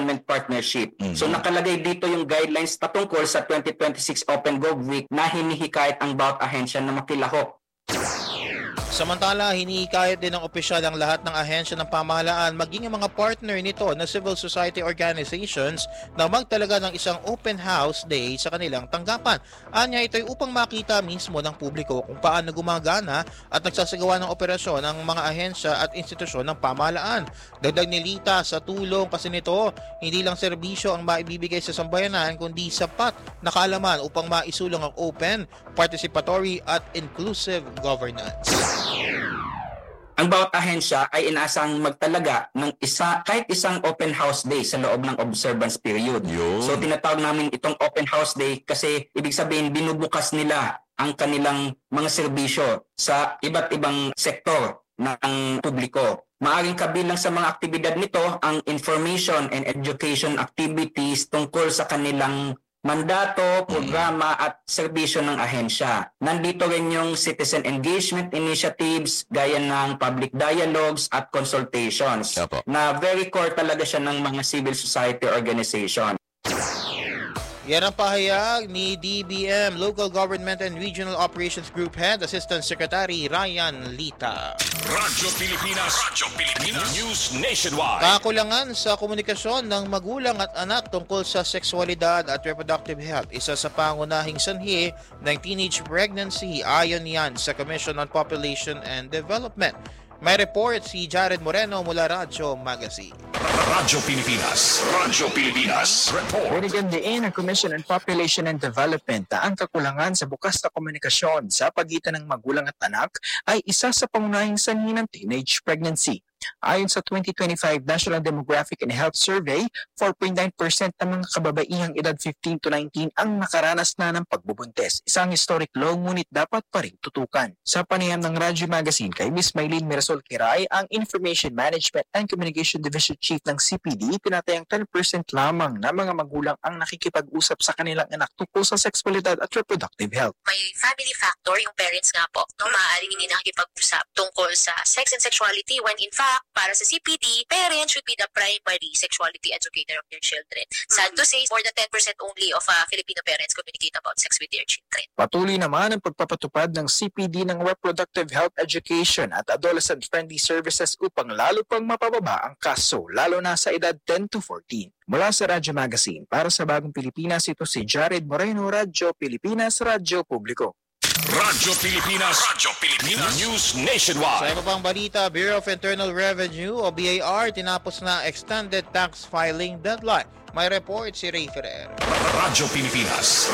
government partnership. So nakalagay dito yung guidelines patungkol sa 2026 Open Gov Week na hinihikayat ang bawat ahensya na makilahok. Samantala, hinihikayat din ng opisyal ang lahat ng ahensya ng pamahalaan maging ang mga partner nito na civil society organizations na magtalaga ng isang open house day sa kanilang tanggapan. Anya, ito'y upang makita mismo ng publiko kung paano gumagana at nagsasagawa ng operasyon ng mga ahensya at institusyon ng pamahalaan. Dagdag ni Lita, sa tulong kasi nito, hindi lang serbisyo ang maibibigay sa sambayanan kundi sapat na kaalaman upang maisulong ang open, participatory at inclusive governance. Ang bawat ahensya ay inaasang magtalaga ng kahit isang open house day sa loob ng observance period. So tinatawag namin itong open house day kasi ibig sabihin binubukas nila ang kanilang mga serbisyo sa iba't ibang sektor ng publiko. Maaring kabilang sa mga aktibidad nito ang information and education activities tungkol sa kanilang mandato, programa at serbisyo ng ahensya. Nandito rin yung citizen engagement initiatives gaya ng public dialogues at consultations na very core talaga siya ng mga civil society organization. Yan ang pahayag ni DBM Local Government and Regional Operations Group Head Assistant Secretary Ryan Lita. Radyo Pilipinas News Nationwide. Kakulangan sa komunikasyon ng magulang at anak tungkol sa sexualidad at reproductive health, isa sa pangunahing sanhi ng teenage pregnancy, ayon yan sa Commission on Population and Development. May report si Jared Moreno mula Radyo Magazine. Radyo Pilipinas report. Binigyan din ng Commission on Population and Development na ang kakulangan sa bukas na komunikasyon sa pagitan ng magulang at anak ay isa sa pangunahing sanhi ng teenage pregnancy. Ayon sa 2025 National Demographic and Health Survey, 4.9% ng mga kababaihang edad 15 to 19 ang nakaranas na ng pagbubuntis. Isang historic low ngunit dapat pa rin tutukan. Sa panayam ng Radyo Magazine kay Ms. Maylene Mirasol Kiray, ang Information Management and Communication Division Chief ng CPD, tinatayang 10% lamang na mga magulang ang nakikipag-usap sa kanilang anak tungkol sa sexualidad at reproductive health. May family factor, yung parents nga po, no, maaaring hindi nakikipag-usap tungkol sa sex and sexuality when in fact, para sa CPD, parents should be the primary sexuality educator of their children. Sad to say, more than 10% only of Filipino parents communicate about sex with their children. Patuloy naman ang pagpapatupad ng CPD ng reproductive health education at adolescent-friendly services upang lalo pang mapababa ang kaso, lalo na sa edad 10 to 14. Mula sa Radyo Magazine, para sa Bagong Pilipinas, ito si Jared Moreno, Radyo Pilipinas, Radyo Publiko. Radyo Pilipinas News Nationwide. Sa iba pang balita, Bureau of Internal Revenue o BIR tinapos na extended tax filing deadline. May report si Ray Ferrer. Radyo Pilipinas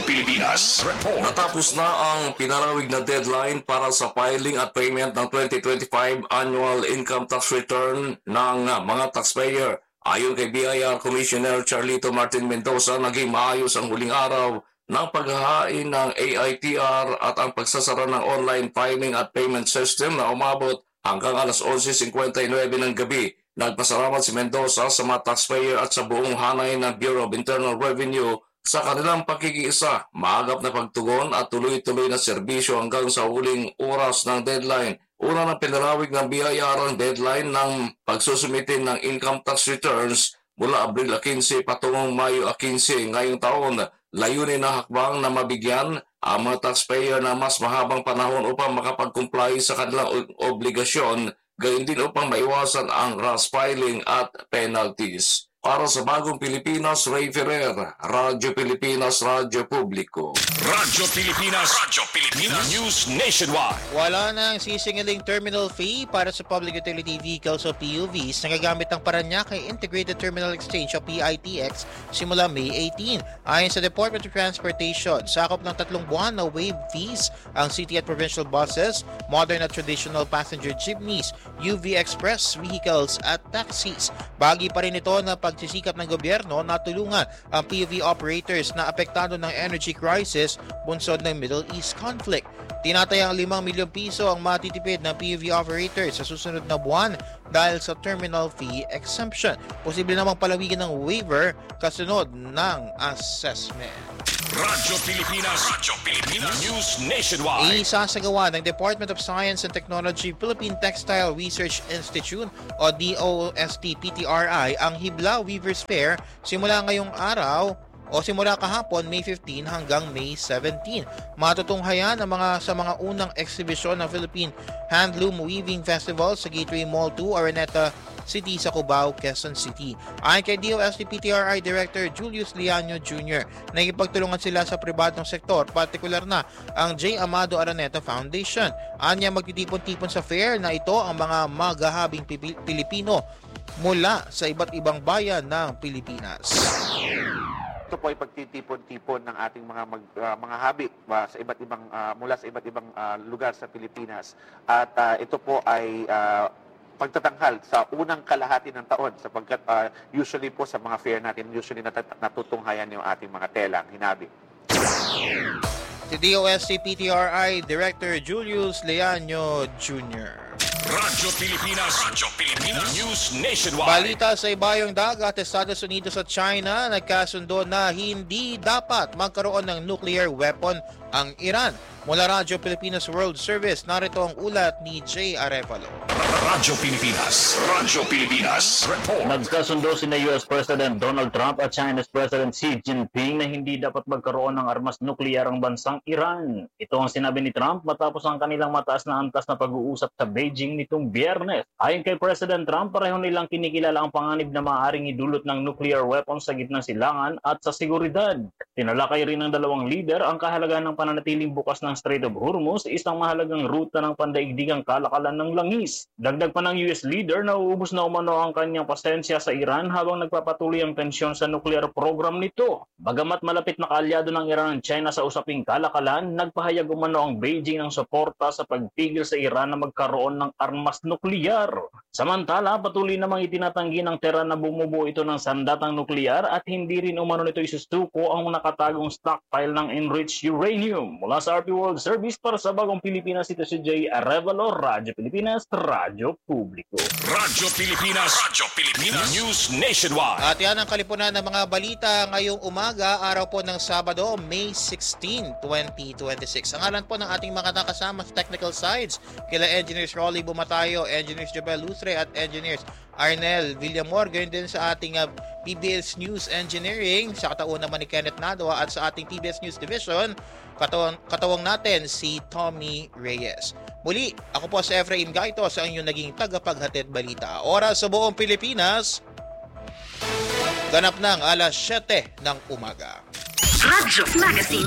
report. Natapos na ang pinarawig na deadline para sa filing at payment ng 2025 annual income tax return ng mga taxpayer. Ayon kay BIR Commissioner Charlito Martin Mendoza, naging maayos ang huling araw ng paghahain ng AITR at ang pagsasara ng online filing at payment system na umabot hanggang alas 11:59 ng gabi. Nagpasalamat si Mendoza sa mga taxpayer at sa buong hanay ng Bureau of Internal Revenue sa kanilang pakikiisa, maagap na pagtugon at tuloy-tuloy na serbisyo hanggang sa huling oras ng deadline. Una na pinalawig ng BIR ang deadline ng pagsusumite ng income tax returns mula Abril 15 patungong Mayo 15 ngayong taon. Layunin na hakbang na mabigyan ang mga taxpayer na mas mahabang panahon upang makapag-comply sa kanilang obligasyon, gayon din upang maiwasan ang rush filing at penalties. Para sa Bagong Pilipinas, Ray Ferrer, Radyo Pilipinas, Radyo Publiko. Radyo Pilipinas News Nationwide. Wala na ang sisingiling terminal fee para sa public utility vehicles o PUVs na gagamit ng Parañaque Integrated Terminal Exchange o PITX simula May 18. Ayon sa Department of Transportation, sakop ng 3 buwan na waive fees ang city at provincial buses, modern at traditional passenger jeepneys, UV express vehicles at taxis. Bahagi pa rin ito na pagsisikap ng gobyerno na tulungan ang PUV operators na apektado ng energy crisis bunsod ng Middle East conflict. Tinatayang 5 milyong piso ang matitipid ng PUV operators sa susunod na buwan dahil sa terminal fee exemption. Posible namang palawigan ng waiver kasunod ng assessment. Radyo Pilipinas News Nationwide. Isasagawa ng Department of Science and Technology Philippine Textile Research Institute o DOST-PTRI ang Hibla Weavers Fair simula ngayong araw o simula kahapon May 15 hanggang May 17. Matutunghayan ang sa mga unang eksibisyon ng Philippine Handloom Weaving Festival sa Gateway Mall 2, Araneta City sa Cubao, Quezon City. Ayon kay DOST-PTRI Director Julius Liano Jr., nakikipagtulungan sila sa pribadong sektor, partikular na ang J. Amado Araneta Foundation. Anya magtitipon-tipon sa fair na ito ang mga magahabing Pilipino mula sa iba't ibang bayan ng Pilipinas. Ito po ay pagtitipon-tipon ng ating mga habi sa iba't ibang mula sa iba't ibang lugar sa Pilipinas. At ito po ay pagtatanghal sa unang kalahati ng taon sapagkat usually po sa mga fair natin natutunghayan yung ating mga telang hinabi. Si DOST-PTRI Director Julius Leaño Jr. Radyo Pilipinas News Nationwide. Balita sa ibayong dagat, Estados Unidos at China nagkasundo na hindi dapat magkaroon ng nuclear weapon ang Iran. Mula Radyo Pilipinas World Service, narito ang ulat ni Jay Arevalo. Radyo Pilipinas Report. Nagkasundo sina US President Donald Trump at China's President Xi Jinping na hindi dapat magkaroon ng armas nuklear ang bansang Iran. Ito ang sinabi ni Trump matapos ang kanilang mataas na antas na pag-uusap sa Beijing nitong Biyernes. Ayon kay President Trump, pareho nilang kinikilala ang panganib na maaaring idulot ng nuclear weapons sa gitnang silangan at sa seguridad. Tinalakay rin ng dalawang leader ang kahalagaan ng pananatiling bukas ng Strait of Hormuz, isang mahalagang ruta ng pandaigdigang kalakalan ng langis. Dagdag pa ng US leader na uubos na umano ang kanyang pasensya sa Iran habang nagpapatuloy ang tensyon sa nuclear program nito. Bagamat malapit na kaalyado ng Iran at China sa usaping kalakalan, nagpahayag umano ang Beijing ng suporta sa pagpigil sa Iran na magkaroon ng armas nuklear. Samantala, patuloy namang itinatanggi ng Tehran na bumubuo ito ng sandatang nuklear at hindi rin umano nito isusuko ang nakatagong stockpile ng enriched uranium. Mula sa RP World Service para sa Bagong Pilipinas, ito si Jay Arevalo, Radyo Pilipinas, Radyo Publiko. Radyo Pilipinas News Nationwide. At yan ang kalipunan ng mga balita ngayong umaga, araw po ng Sabado, May 16, 2026. Ang ngalan po ng ating mga nakasama sa technical sides, kila Engineers Rolly Bumatayo, Engineers Jobel Lustre at Engineers Arnel Villamor, ganyan din sa ating PBS News Engineering, sa katauhan naman ni Kenneth Nadwa, at sa ating PBS News Division, katawang natin si Tommy Reyes. Muli, ako po si Efraim Gaito sa inyong naging tagapaghatid balita. Oras sa buong Pilipinas, ganap ng alas 7 ng umaga. Radyo Magazine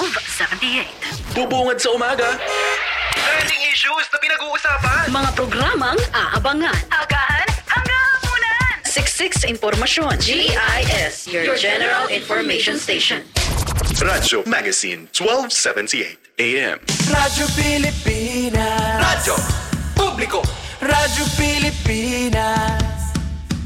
1278. Bubungad sa umaga. Trending issues na pinag-uusapan. Mga programang aabangan. Agahan hanggang hapunan. Siksik sa impormasyon. GIS, your general information station. Radyo Magazine 1278 AM. Radyo Pilipinas. Radyo Publiko. Radyo Pilipinas.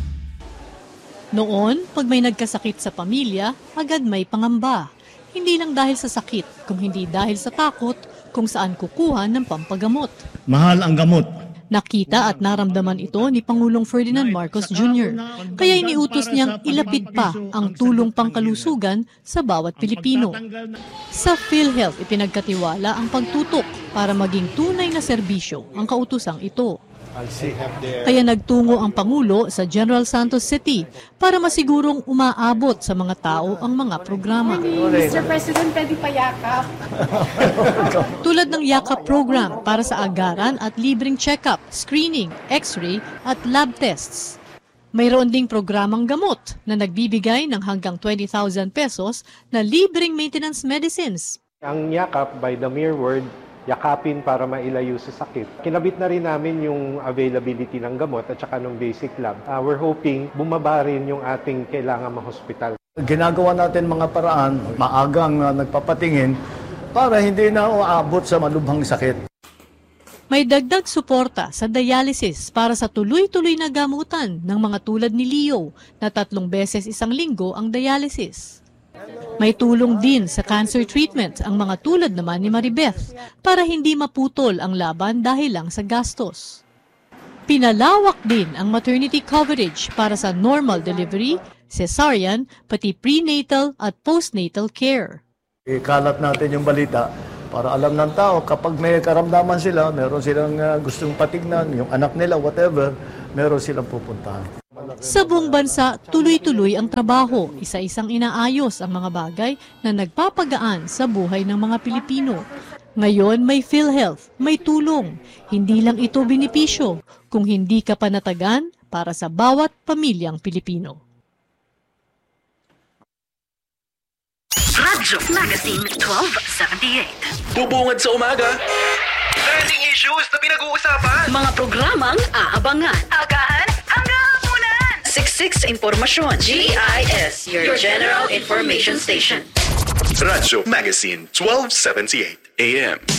Noon, pag may nagkasakit sa pamilya, agad may pangamba. Hindi lang dahil sa sakit, kung hindi dahil sa takot kung saan kukuha ng pampagamot. Mahal ang gamot. Nakita at naramdaman ito ni Pangulong Ferdinand Marcos Jr. Kaya iniutos niyang ilapit pa ang tulong pangkalusugan sa bawat Pilipino. Sa PhilHealth, ipinagkatiwala ang pagtutok para maging tunay na serbisyo ang kautusang ito. Kaya nagtungo ang Pangulo sa General Santos City para masigurong umaabot sa mga tao ang mga programa. Mr. President, pwede pa yakap. Tulad ng yakap program para sa agaran at libreng check-up, screening, x-ray at lab tests. Mayroon ding programang gamot na nagbibigay ng hanggang 20,000 pesos na libreng maintenance medicines. Ang yakap, by the mere word, yakapin para mailayo sa sakit. Kinabit na rin namin yung availability ng gamot at saka ng basic lab. We're hoping bumaba rin yung ating kailangan ma-hospital. Ginagawa natin mga paraan, maagang nagpapatingin para hindi na uabot sa malubhang sakit. May dagdag suporta sa dialysis para sa tuloy-tuloy na gamutan ng mga tulad ni Leo na 3 beses isang linggo ang dialysis. May tulong din sa cancer treatment ang mga tulad naman ni Maribeth para hindi maputol ang laban dahil lang sa gastos. Pinalawak din ang maternity coverage para sa normal delivery, cesarean, pati prenatal at postnatal care. Ikalat natin yung balita para alam ng tao kapag may karamdaman sila, meron silang gustong patignan, yung anak nila, whatever, meron silang pupuntahan. Sa buong bansa, tuloy-tuloy ang trabaho, isa-isang inaayos ang mga bagay na nagpapagaan sa buhay ng mga Pilipino. Ngayon may PhilHealth, may tulong. Hindi lang ito benepisyo, kung hindi ka panatagan para sa bawat pamilyang Pilipino. Radyo Magazine 1278. Bubungad sa umaga. Trending issues na pinag-uusapan. Mga programang aabangan. Agahan hanggang hapunan. Siksik sa impormasyon. GIS, your general information station. Radyo Magazine 1278 AM.